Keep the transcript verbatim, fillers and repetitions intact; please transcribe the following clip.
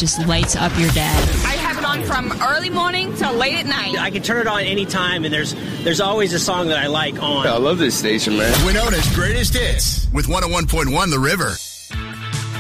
just lights up your day. I have it on from early morning till late at night. I can turn it on anytime, and there's there's always a song that I like on. I love this station, man. Winona's Greatest Hits with one oh one point one The River.